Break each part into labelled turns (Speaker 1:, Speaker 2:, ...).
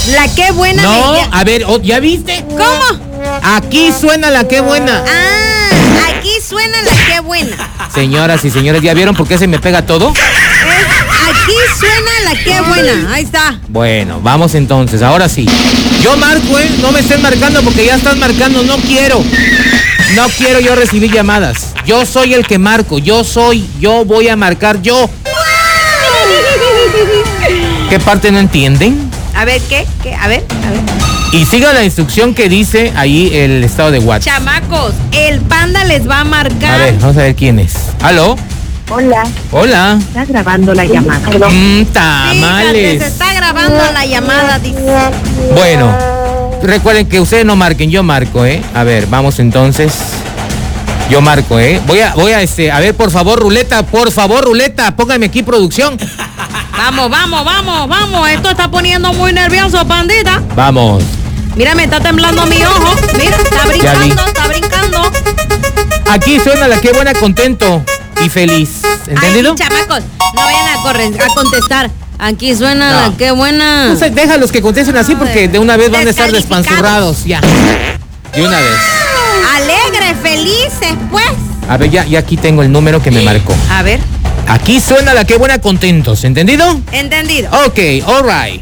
Speaker 1: La qué buena.
Speaker 2: No, a ver, ¿ya viste?
Speaker 1: ¿Cómo?
Speaker 2: Aquí suena la qué buena.
Speaker 1: Aquí suena la qué buena.
Speaker 2: Señoras y señores, ¿ya vieron por qué se me pega todo?
Speaker 1: Aquí suena la qué buena. Ahí está.
Speaker 2: Bueno, vamos entonces, ahora sí. Yo marco, no me estén marcando porque ya están marcando, no quiero yo recibir llamadas. Yo soy el que marco, yo voy a marcar yo. ¿Qué parte no entienden?
Speaker 1: A ver, ¿qué? A ver.
Speaker 2: Y siga la instrucción que dice ahí el estado de WhatsApp.
Speaker 1: Chamacos, el panda les va a marcar.
Speaker 2: A ver, vamos a ver quién es. ¿Aló? Hola.
Speaker 3: Está grabando la llamada.
Speaker 2: Tamales.
Speaker 1: Fíjate, se está grabando la llamada, dice.
Speaker 2: Bueno, recuerden que ustedes no marquen, yo marco, A ver, vamos entonces. Yo marco, Voy a ver, por favor, ruleta, póngame aquí producción.
Speaker 1: Vamos. Esto está poniendo muy nervioso, pandita.
Speaker 2: Vamos.
Speaker 1: Mira, me está temblando mi ojo. Mira, está brincando.
Speaker 2: Aquí suena la qué buena, contento y feliz. ¿Entendido?
Speaker 1: Ay, chamacos, no vayan a contestar. Aquí suena la qué buena.
Speaker 2: No sé, déjalos que contesten así porque de una vez van a estar despanzurrados. Ya. De una vez.
Speaker 1: Alegre, felices, pues.
Speaker 2: A ver, ya aquí tengo el número que me marcó.
Speaker 1: A ver.
Speaker 2: Aquí suena la qué buena, contentos. ¿Entendido?
Speaker 1: Entendido.
Speaker 2: Ok, all right.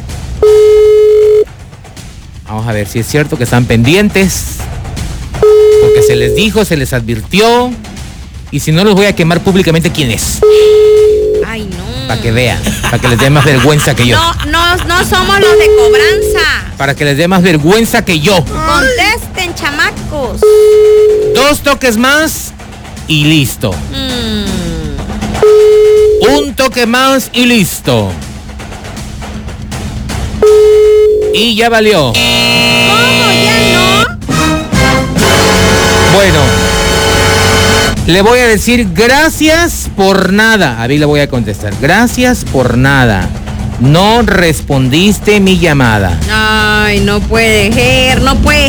Speaker 2: Vamos a ver si es cierto que están pendientes. Porque se les dijo, se les advirtió. Y si no, los voy a quemar públicamente quién es.
Speaker 1: Ay, no.
Speaker 2: Para que vean, para que les dé más vergüenza que yo.
Speaker 1: No somos los de cobranza.
Speaker 2: Para que les dé más vergüenza que yo.
Speaker 1: Contesten, chamacos.
Speaker 2: 2 toques más y listo. Un toque más y listo. Y ya valió.
Speaker 1: ¿Cómo? ¿Ya no?
Speaker 2: Bueno, le voy a decir gracias por nada. A mí le voy a contestar. Gracias por nada. No respondiste mi llamada.
Speaker 1: Ay, no puede ser.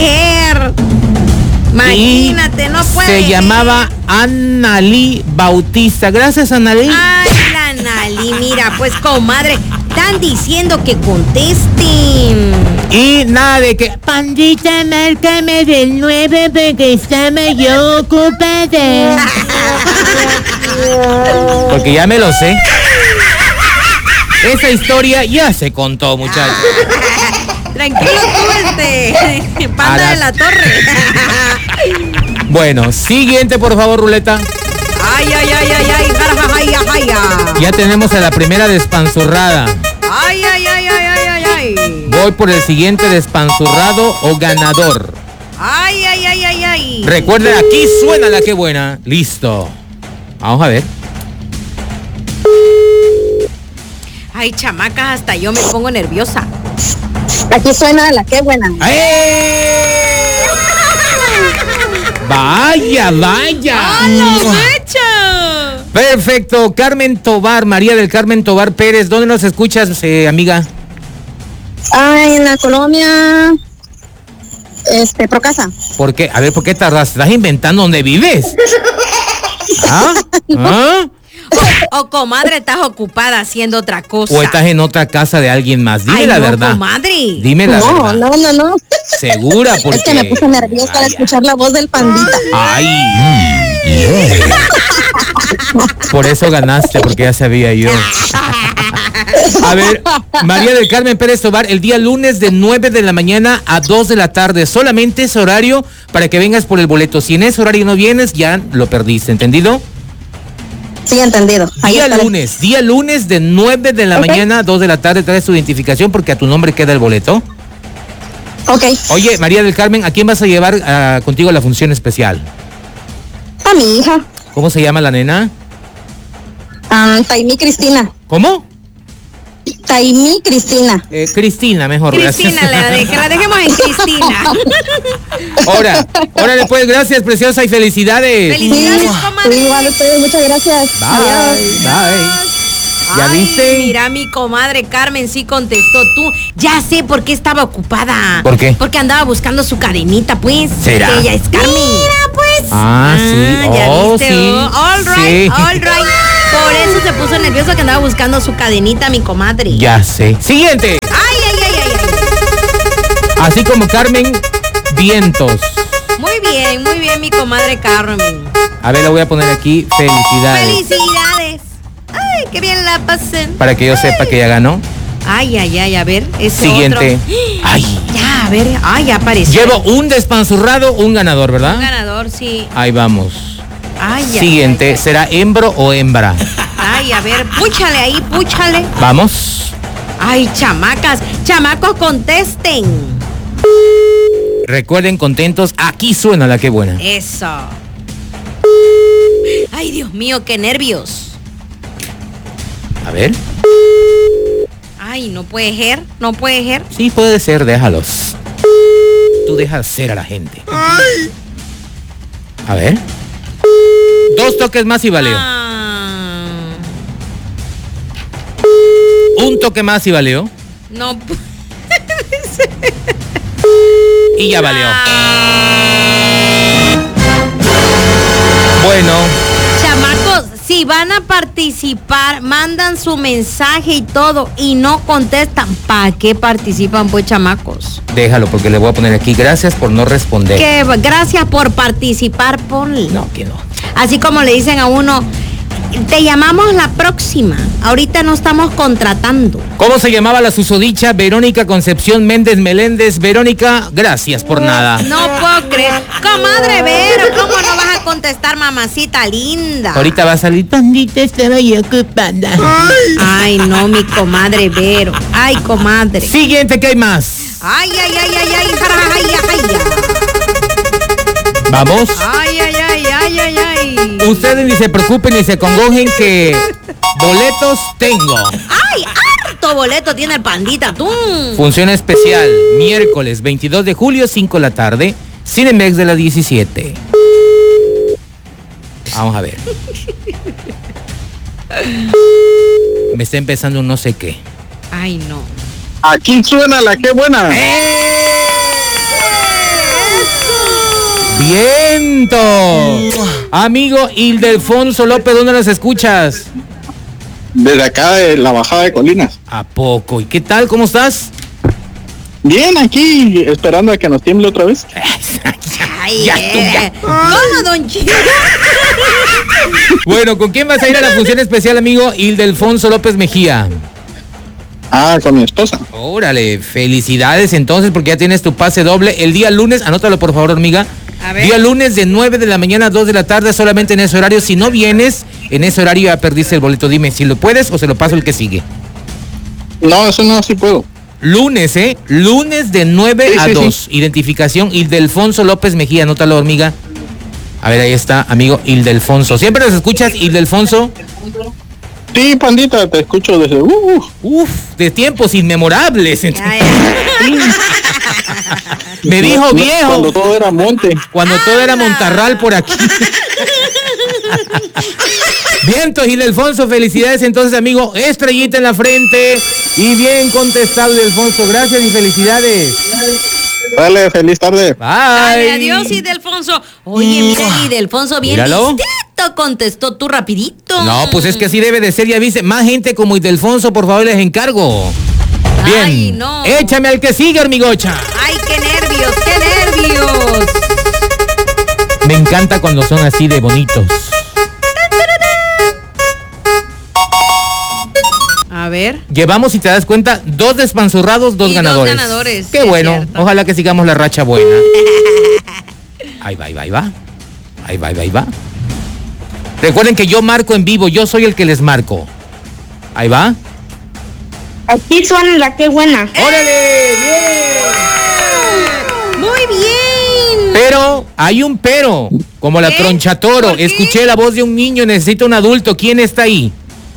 Speaker 1: Imagínate, no puede.
Speaker 2: Se llamaba Annalí Bautista. Gracias, Annalí.
Speaker 1: Ay, la Annalí, mira, pues comadre, están diciendo que contesten.
Speaker 2: Y nada de que
Speaker 4: pandita, márcame del 9 porque estaba yo ocupada.
Speaker 2: Porque ya me lo sé. Esa historia ya se contó, muchachos.
Speaker 1: Tranquilo tú, panda de la torre.
Speaker 2: Bueno, siguiente, por favor, ruleta.
Speaker 1: Ay.
Speaker 2: Ya tenemos a la primera despanzurrada.
Speaker 1: Ay.
Speaker 2: Voy por el siguiente despanzurrado o ganador.
Speaker 1: Ay.
Speaker 2: Recuerden, aquí suena la que buena. Listo. Vamos a ver.
Speaker 1: Ay, chamacas, hasta yo me pongo nerviosa.
Speaker 3: Aquí suena la qué buena.
Speaker 2: Vaya.
Speaker 1: ¡A la mecha!
Speaker 2: Perfecto. Carmen Tobar, María del Carmen Tobar Pérez. ¿Dónde nos escuchas, amiga?
Speaker 3: Ay, en la colonia Procasa.
Speaker 2: ¿Por qué? A ver, ¿por qué tardaste? ¿Estás inventando dónde vives?
Speaker 1: O comadre, estás ocupada haciendo otra cosa.
Speaker 2: ¿O estás en otra casa de alguien más? Dime la verdad.
Speaker 1: Comadre.
Speaker 2: Dime la verdad.
Speaker 3: No.
Speaker 2: ¿Segura? Porque...
Speaker 3: Es que me puse nerviosa al escuchar la voz del pandita.
Speaker 2: Por eso ganaste, porque ya sabía yo. A ver, María del Carmen Pérez Tobar, el día lunes de 9 de la mañana a 2 de la tarde. Solamente ese horario para que vengas por el boleto. Si en ese horario no vienes, ya lo perdiste, ¿entendido?
Speaker 3: Sí, entendido.
Speaker 2: Día lunes de 9 de la mañana a 2 de la tarde. Traes tu identificación porque a tu nombre queda el boleto.
Speaker 3: Ok.
Speaker 2: Oye, María del Carmen, ¿a quién vas a llevar contigo a la función especial?
Speaker 3: A mi hija.
Speaker 2: ¿Cómo se llama la nena?
Speaker 3: Taimí Cristina.
Speaker 2: ¿Cómo?
Speaker 3: Taimí Cristina.
Speaker 2: Cristina, mejor.
Speaker 1: Cristina, la dejemos en Cristina.
Speaker 2: Órale pues, gracias, preciosa, y felicidades.
Speaker 1: Felicidades, comadre.
Speaker 3: Igual ustedes, muchas gracias.
Speaker 2: Bye. ¿Ya viste?
Speaker 1: Mira, mi comadre Carmen sí contestó. Tú, ya sé por qué estaba ocupada.
Speaker 2: ¿Por qué?
Speaker 1: Porque andaba buscando su cadenita, pues.
Speaker 2: ¿Será?
Speaker 1: Que ella es Carmen. Mira, pues.
Speaker 2: Sí.
Speaker 1: Ya viste.
Speaker 2: Sí.
Speaker 1: All right. Por eso se puso nervioso que andaba buscando su cadenita, mi comadre.
Speaker 2: Ya sé. Siguiente.
Speaker 1: Ay.
Speaker 2: Así como Carmen, vientos.
Speaker 1: Muy bien, mi comadre Carmen.
Speaker 2: A ver, la voy a poner aquí. Felicidades.
Speaker 1: ¡Felicidades! ¡Ay, qué bien la pasen!
Speaker 2: Para que yo sepa que ya ganó.
Speaker 1: Ay, a ver, ese
Speaker 2: Siguiente.
Speaker 1: otro.
Speaker 2: Ay.
Speaker 1: Ya, a ver, ya apareció.
Speaker 2: Llevo un despanzurrado, un ganador, ¿verdad?
Speaker 1: Un ganador, sí.
Speaker 2: Ahí vamos.
Speaker 1: Ay.
Speaker 2: Siguiente, ¿será hembro o hembra?
Speaker 1: Ay, a ver, púchale ahí, púchale.
Speaker 2: Vamos.
Speaker 1: Ay, chamacos, contesten.
Speaker 2: Recuerden, contentos, aquí suena la que buena.
Speaker 1: Eso. Ay, Dios mío, qué nervios.
Speaker 2: A ver.
Speaker 1: Ay, no puede ser.
Speaker 2: Sí, puede ser, déjalos. Tú dejas ser a la gente. A ver. 2 toques más y valió. Un toque más y valió.
Speaker 1: No.
Speaker 2: Y ya valió. Bueno.
Speaker 1: Chamacos, si van a participar, mandan su mensaje y todo y no contestan, ¿para qué participan, pues, chamacos?
Speaker 2: Déjalo porque le voy a poner aquí. Gracias por no responder.
Speaker 1: Que gracias por participar, ponle.
Speaker 2: No, que no.
Speaker 1: Así como le dicen a uno, te llamamos la próxima. Ahorita no estamos contratando.
Speaker 2: ¿Cómo se llamaba la susodicha? Verónica Concepción Méndez Meléndez. Verónica, gracias por nada.
Speaker 1: No puedo creer. Comadre Vero, ¿cómo no vas a contestar, mamacita linda?
Speaker 2: Ahorita va a salir.
Speaker 4: Pandita, estaba yo ocupada.
Speaker 1: Ay, no, mi comadre Vero. Ay, comadre.
Speaker 2: Siguiente, que hay más.
Speaker 1: Ay.
Speaker 2: Vamos.
Speaker 1: Ay.
Speaker 2: Ustedes ni se preocupen ni se congojen que boletos tengo.
Speaker 1: Ay, harto boleto tiene el pandita, tú.
Speaker 2: Función especial, miércoles 22 de julio, 5 de la tarde, Cinemex de las 17. Vamos a ver. Me está empezando un no sé qué.
Speaker 1: Ay, no.
Speaker 5: Aquí suena la que buena.
Speaker 2: ¡Viento! Amigo Ildefonso López, ¿dónde nos escuchas?
Speaker 5: Desde acá de la bajada de Colinas.
Speaker 2: ¿A poco? ¿Y qué tal? ¿Cómo estás?
Speaker 5: Bien, aquí esperando a que nos tiemble otra vez.
Speaker 1: Ay,
Speaker 2: Ya.
Speaker 1: ¿Cómo, don Chico?
Speaker 2: Bueno, ¿con quién vas a ir a la función especial, amigo Ildefonso López Mejía?
Speaker 5: Con mi esposa.
Speaker 2: Órale, felicidades entonces porque ya tienes tu pase doble. El día lunes, anótalo por favor, hormiga.
Speaker 1: A ver.
Speaker 2: Día lunes de 9 de la mañana a 2 de la tarde, solamente en ese horario. Si no vienes, en ese horario ya perdiste el boleto. Dime si lo puedes o se lo paso el que sigue.
Speaker 5: No, eso no, sí puedo.
Speaker 2: Lunes, lunes de 9 a
Speaker 5: Sí.
Speaker 2: 2. Identificación Ildefonso López Mejía, anótalo, hormiga. A ver, ahí está, amigo Ildefonso. ¿Siempre nos escuchas, Ildefonso?
Speaker 5: Sí, pandita, te escucho desde...
Speaker 2: De tiempos inmemorables.
Speaker 1: Ay.
Speaker 2: Me dijo viejo.
Speaker 5: Cuando todo era monte.
Speaker 2: Cuando todo era Montarral por aquí. Vientos, Ildefonso, felicidades entonces, amigo. Estrellita en la frente. Y bien contestado, Ildefonso. Gracias y felicidades.
Speaker 5: Dale, feliz tarde.
Speaker 2: Bye.
Speaker 1: Dale, adiós, Ildefonso. Oye, mira, Ildefonso, bien
Speaker 2: Míralo.
Speaker 1: listito, contestó tú rapidito.
Speaker 2: No, pues es que así debe de ser, ya viste. Más gente como Ildefonso, por favor, les encargo. Bien.
Speaker 1: Ay, no.
Speaker 2: Échame al que sigue, hormigocha.
Speaker 1: Ay, qué nervios, qué nervios.
Speaker 2: Me encanta cuando son así de bonitos.
Speaker 1: A ver.
Speaker 2: Llevamos, si te das cuenta, 2 despanzurrados, 2
Speaker 1: Y
Speaker 2: ganadores.
Speaker 1: 2 ganadores,
Speaker 2: Qué
Speaker 1: sí,
Speaker 2: bueno.
Speaker 1: es cierto.
Speaker 2: Ojalá que sigamos la racha buena. Ahí va, ahí va, ahí va. Ahí va, ahí va, ahí va. Recuerden que yo marco en vivo, yo soy el que les marco. Ahí va.
Speaker 3: Aquí suena la que buena.
Speaker 2: ¡Órale!
Speaker 1: Muy bien.
Speaker 2: Pero, hay un pero, como la
Speaker 1: ¿Qué?
Speaker 2: tronchatoro.
Speaker 1: ¿Por qué?
Speaker 2: Escuché la voz de un niño, necesito un adulto. ¿Quién está ahí?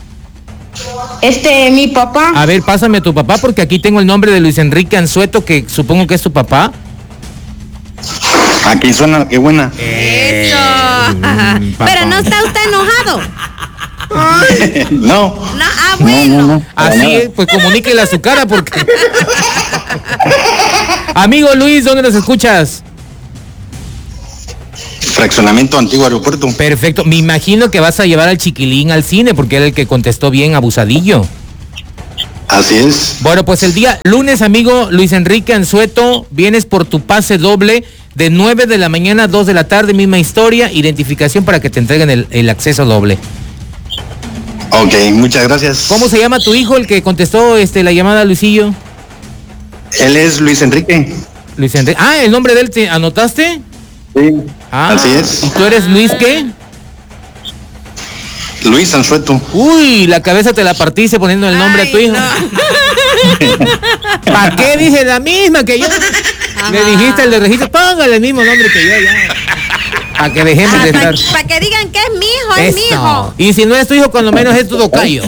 Speaker 3: Mi papá.
Speaker 2: A ver, pásame a tu papá porque aquí tengo el nombre de Luis Enrique Anzueto, que supongo que es tu papá.
Speaker 5: Aquí suena la que buena.
Speaker 1: Eso.
Speaker 2: papá.
Speaker 1: Pero no está usted enojado.
Speaker 5: No.
Speaker 1: No, bueno.
Speaker 5: No.
Speaker 2: Así es, pues comuníquele a su cara porque... Amigo Luis, ¿dónde nos escuchas?
Speaker 5: Fraccionamiento Antiguo Aeropuerto.
Speaker 2: Perfecto, me imagino que vas a llevar al chiquilín al cine porque era el que contestó bien, abusadillo.
Speaker 6: Así es.
Speaker 2: Bueno, pues el día lunes, amigo Luis Enrique Anzueto, vienes por tu pase doble de 9 de la mañana a 2 de la tarde, misma historia, identificación para que te entreguen el acceso doble.
Speaker 6: Ok, muchas gracias.
Speaker 2: ¿Cómo se llama tu hijo, el que contestó la llamada, Luisillo?
Speaker 6: Él es Luis Enrique.
Speaker 2: Luis Enrique. Ah, ¿el nombre de él te anotaste?
Speaker 6: Sí.
Speaker 2: Ah,
Speaker 6: así es.
Speaker 2: ¿Y tú eres Luis qué?
Speaker 6: Luis Anzueto.
Speaker 2: Uy, la cabeza te la partiste poniendo el nombre a tu hijo. ¿Para qué dije la misma que yo? Le dijiste el de registro, póngale el mismo nombre que yo ya. Para que dejemos de estar.
Speaker 1: Para que digan que es mi hijo, es mi hijo.
Speaker 2: Y si no es tu hijo, cuando menos es tu tocayo.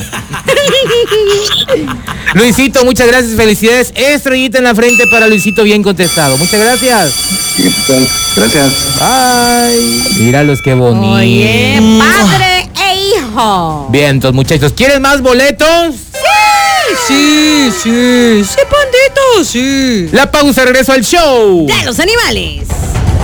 Speaker 2: Luisito, muchas gracias, felicidades. Estrellita en la frente para Luisito, bien contestado. Muchas gracias.
Speaker 6: Gracias.
Speaker 2: Bye. Míralos, qué bonito.
Speaker 1: Oye, padre e hijo.
Speaker 2: Bien, entonces, muchachos, ¿quieren más boletos?
Speaker 1: Sí,
Speaker 2: Pandito, sí. La pausa, regreso al show
Speaker 1: de los animales.